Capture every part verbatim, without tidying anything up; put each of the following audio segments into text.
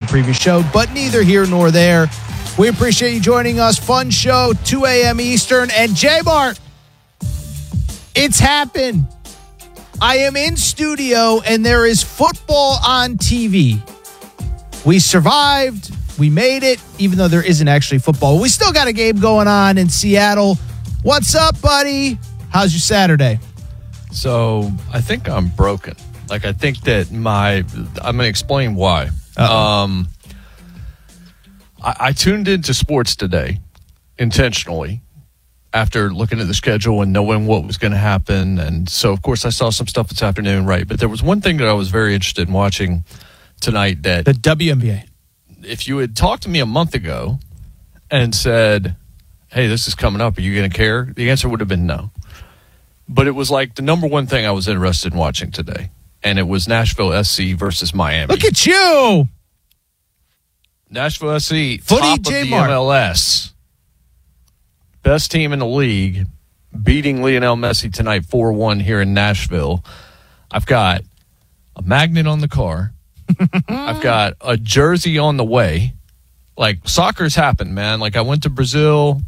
previous show, but neither here nor there. We appreciate you joining us. Fun show, two a.m. Eastern. And J-Mart, it's happened. I am in studio, and there is football on T V. We survived. We made it, even though there isn't actually football. We still got a game going on in Seattle. What's up, buddy? How's your Saturday? So I think I'm broken. Like, I think that my, I'm going to explain why. Uh-oh. Um, I, I tuned into sports today intentionally after looking at the schedule and knowing what was going to happen. And so, of course, I saw some stuff this afternoon, right? But there was one thing that I was very interested in watching tonight that the W N B A. If you had talked to me a month ago and said, hey, this is coming up, are you going to care? The answer would have been no. But it was like the number one thing I was interested in watching today, and it was Nashville S C versus Miami. Look at you! Nashville S C, Footy top of the J-Mart. M L S. Best team in the league, beating Lionel Messi tonight four one here in Nashville. I've got a magnet on the car. I've got a jersey on the way. Like, soccer's happened, man. Like, I went to Brazil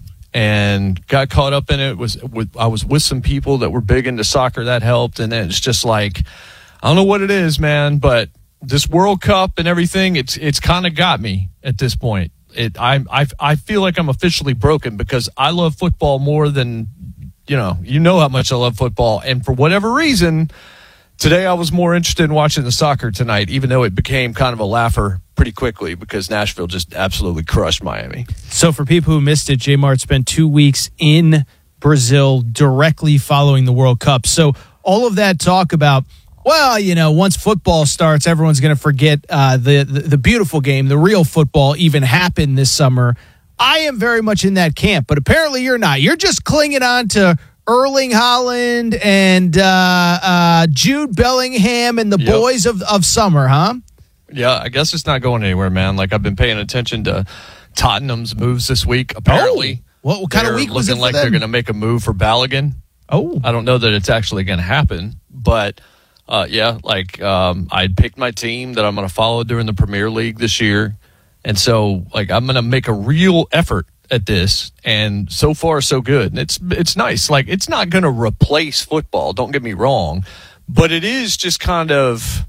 and got caught up in it. Was with, I was with some people that were big into soccer. That helped. And then it's just like, I don't know what it is, man, but this World Cup and everything, it's it's kind of got me at this point. It I, I I feel like I'm officially broken because I love football more than, you know, you know how much I love football. And for whatever reason, today I was more interested in watching the soccer tonight, even though it became kind of a laugher pretty quickly because Nashville just absolutely crushed Miami. So for people who missed it, J-Mart spent two weeks in Brazil directly following the World Cup. So all of that talk about, well, you know, once football starts, everyone's going to forget uh, the, the the beautiful game, the real football even happened this summer. I am very much in that camp, but apparently you're not. You're just clinging on to Erling Haaland and uh, uh, Jude Bellingham and the Yep. boys of, of summer, huh? Yeah, I guess it's not going anywhere, man. Like, I've been paying attention to Tottenham's moves this week. Apparently, Oh, what, what kind of they're week was it looking for like them? they're going to make a move for Balogun. Oh, I don't know that it's actually going to happen, but uh, yeah, like um, I picked my team that I'm going to follow during the Premier League this year, and so like I'm going to make a real effort at this, and so far so good. And it's it's nice. Like, it's not going to replace football. Don't get me wrong, but it is just kind of.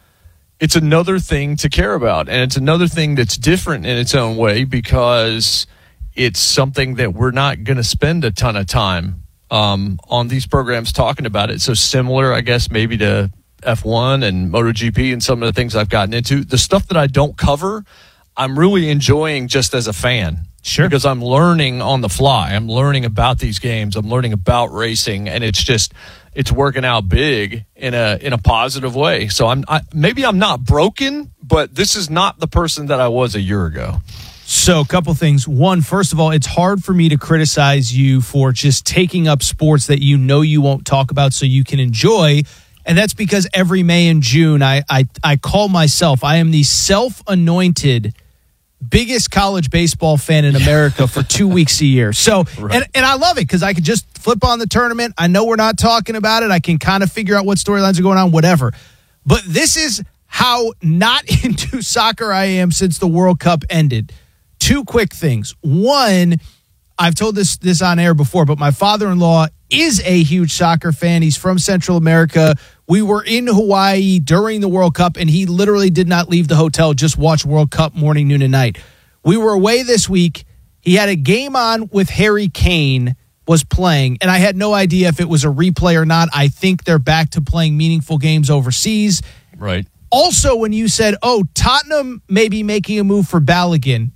It's another thing to care about, and it's another thing that's different in its own way because it's something that we're not going to spend a ton of time um, on these programs talking about it. So similar, I guess, maybe to F one and MotoGP and some of the things I've gotten into. The stuff that I don't cover, I'm really enjoying just as a fan. Sure. Because I'm learning on the fly. I'm learning about these games. I'm learning about racing, and it's just it's working out big in a in a positive way. So I'm I, maybe I'm not broken, but this is not the person that I was a year ago. So a couple things. One, first of all, it's hard for me to criticize you for just taking up sports that you know you won't talk about so you can enjoy. And that's because every May and June, I I, I call myself, I am the self-anointed biggest college baseball fan in America for two weeks a year. So, Right. and, and I love it because I can just flip on the tournament. I know we're not talking about it. I can kind of figure out what storylines are going on, whatever. But this is how not into soccer I am since the World Cup ended. Two quick things. One, I've told this this on air before, but my father-in-law is a huge soccer fan. He's from Central America. We were in Hawaii during the World Cup, and he literally did not leave the hotel, just watch World Cup morning, noon, and night. We were away this week. He had a game on with Harry Kane, was playing, and I had no idea if it was a replay or not. I think they're back to playing meaningful games overseas. Right. Also, when you said, oh, Tottenham may be making a move for Balogun,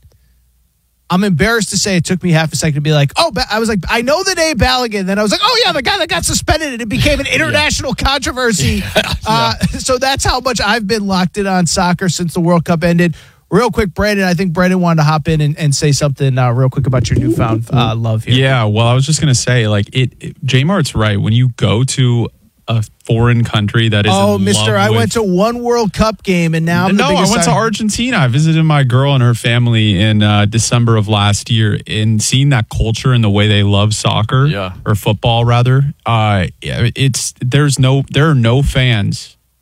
I'm embarrassed to say it took me half a second to be like, oh, I was like, I know the name Balogun. Then I was like, oh, yeah, the guy that got suspended and it became an international yeah. controversy. Yeah. Uh, so that's how much I've been locked in on soccer since the World Cup ended. Real quick, Brandon, I think Brandon wanted to hop in and, and say something uh, real quick about your newfound uh, love here. Yeah, well, I was just going to say, like, it, it J-Mart's right. When you go to a foreign country that is oh, in Mister love I with, went to one World Cup game, and now I'm no, the biggest I went to Argentina. I visited my girl and her family in uh, December of last year, and seeing that culture and the way they love soccer yeah. or football, rather, uh, it's there's no there are no fans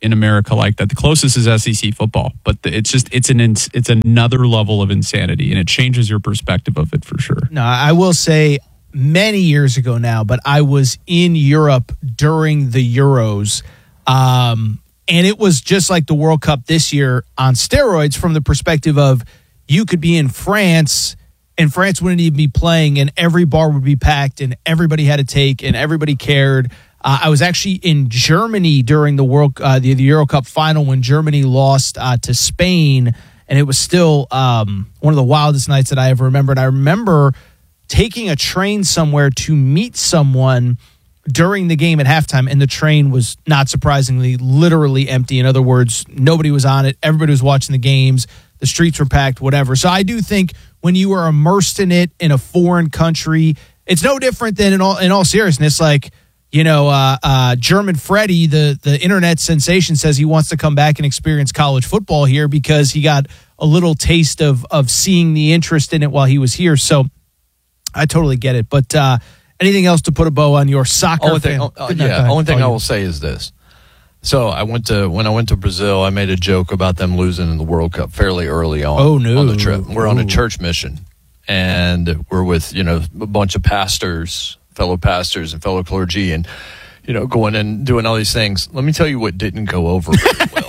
in America like that. The closest is S E C football, but the, it's just it's an ins- it's another level of insanity, and it changes your perspective of it for sure. No, I will say many years ago now, but I was in Europe during the Euros, um, and it was just like the World Cup this year on steroids from the perspective of you could be in France and France wouldn't even be playing and every bar would be packed and everybody had a take and everybody cared. Uh, I was actually in Germany during the World uh, the, the Euro Cup final when Germany lost uh, to Spain, and it was still um, one of the wildest nights that I ever remembered. I remember taking a train somewhere to meet someone during the game at halftime, and the train was, not surprisingly, literally empty. In other words, nobody was on it. Everybody was watching the games. The streets were packed, whatever. So I do think when you are immersed in it in a foreign country, it's no different than in all in all seriousness, like, you know, uh, uh, German Freddie, the, the internet sensation, says he wants to come back and experience college football here because he got a little taste of of seeing the interest in it while he was here. So I totally get it. But uh, anything else to put a bow on your soccer only fan? Thing, uh, yeah, only thing I will say is this. So I went to when I went to Brazil, I made a joke about them losing in the World Cup fairly early on. Oh, no. On the trip, we're on a Ooh. church mission, and we're with you know a bunch of pastors, fellow pastors, and fellow clergy, and you know going and doing all these things. Let me tell you what didn't go over very well.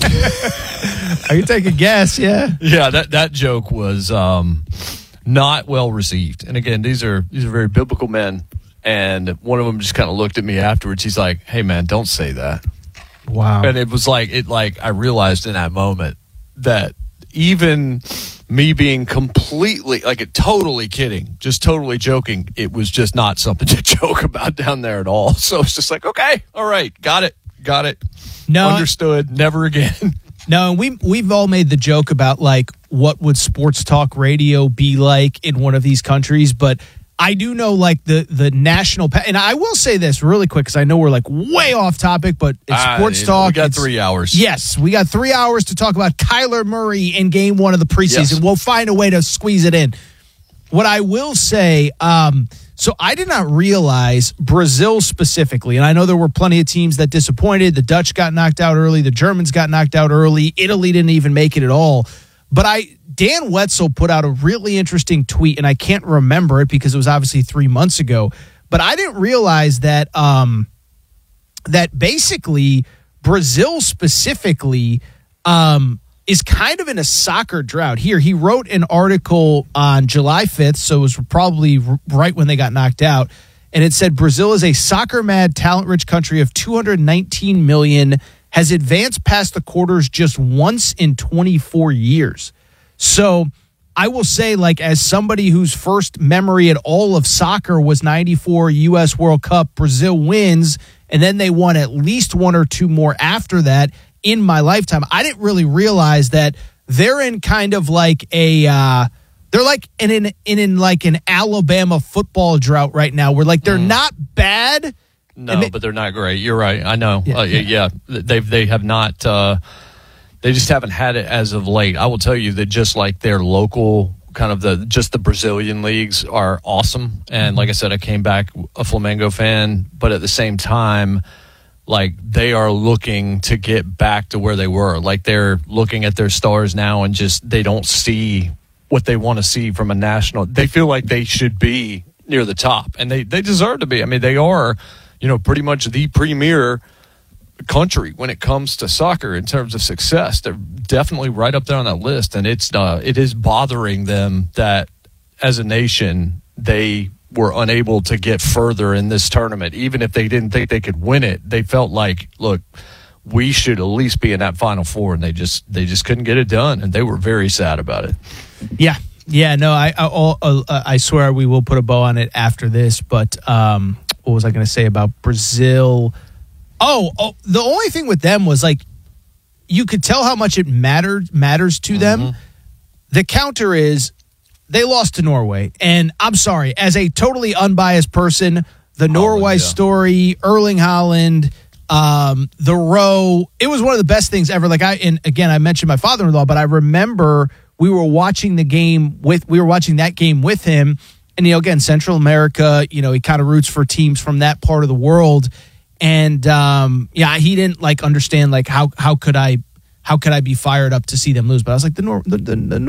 I can take a guess. Yeah, yeah, that that joke was um, not well received. And again, these are these are very biblical men, and one of them just kind of looked at me afterwards. He's like, "Hey, man, don't say that." wow. And it was like it like I realized in that moment that even me being completely like it totally kidding, just totally joking, it was just not something to joke about down there at all. So it's just like, okay, all right, got it, got it, No, understood, never again. No, and we we've all made the joke about like what would sports talk radio be like in one of these countries, but I do know like the the national pa- and I will say this really quick because I know we're like way off topic, but it's Ah, sports you know, talk. We got It's- three hours. Yes, we got three hours to talk about Kyler Murray in game one of the preseason. Yes. We'll find a way to squeeze it in. What I will say, um, so I did not realize Brazil specifically, and I know there were plenty of teams that disappointed. The Dutch got knocked out early. The Germans got knocked out early. Italy didn't even make it at all. But I, Dan Wetzel put out a really interesting tweet, and I can't remember it because it was obviously three months ago. But I didn't realize that um, that basically Brazil specifically um, is kind of in a soccer drought. Here, he wrote an article on July fifth, so it was probably r- right when they got knocked out. And it said, Brazil is a soccer-mad, talent-rich country of two hundred nineteen million, has advanced past the quarters just once in twenty-four years. So I will say, like, as somebody whose first memory at all of soccer was ninety-four U S World Cup, Brazil wins, and then they won at least one or two more after that in my lifetime. I didn't really realize that they're in kind of like a uh, they're like in in, in in like an Alabama football drought right now, where like they're Mm. not bad. No, And they- but they're not great. You're right. I know. Yeah, Uh, yeah, yeah. yeah. They they have not. Uh, they just haven't had it as of late. I will tell you that just like their local kind of the just the Brazilian leagues are awesome. And like I said, I came back a Flamengo fan, but at the same time, like they are looking to get back to where they were. Like they're looking at their stars now and just they don't see what they want to see from a national. They feel like they should be near the top, and they they deserve to be. I mean, they are. You know, pretty much the premier country when it comes to soccer in terms of success. They're definitely right up there on that list, and it's uh, it is bothering them that as a nation they were unable to get further in this tournament. Even if they didn't think they could win it, they felt like, look, we should at least be in that Final Four, and they just they just couldn't get it done, and they were very sad about it. Yeah. Yeah, no, I I, uh, I swear we will put a bow on it after this, but um, what was I going to say about Brazil? Oh, oh, the only thing with them was like you could tell how much it mattered matters to them. Mm-hmm. The counter is they lost to Norway, and I'm sorry, as a totally unbiased person, the Norway yeah. story, Erling Haaland, um, the row, it was one of the best things ever. Like I, and again, I mentioned my father-in-law, but I remember we were watching the game with, we were watching that game with him. And, you know, again, Central America, you know, he kind of roots for teams from that part of the world. And um, yeah, he didn't like understand like how how could I how could I be fired up to see them lose? But I was like the Nor- the, the, the